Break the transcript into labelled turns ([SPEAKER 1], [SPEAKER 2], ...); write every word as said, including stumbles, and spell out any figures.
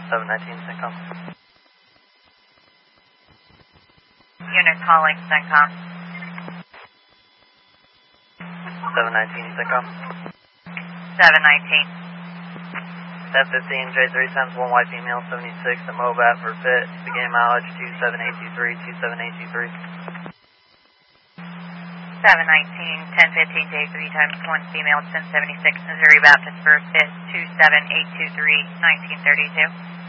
[SPEAKER 1] seven nineteen CENTCOM.
[SPEAKER 2] Unit calling CENTCOM.
[SPEAKER 1] seven nineteen CENTCOM.
[SPEAKER 2] seven nineteen.
[SPEAKER 1] ten fifteen J three times one Y female seventy-six at Mobat for fit. Beginning mileage two seven eight two three, two seven eight two three.
[SPEAKER 2] seven nineteen, ten fifteen J three times one female ten seventy-six Missouri Baptist for fit two seven eight two three, nineteen thirty-two.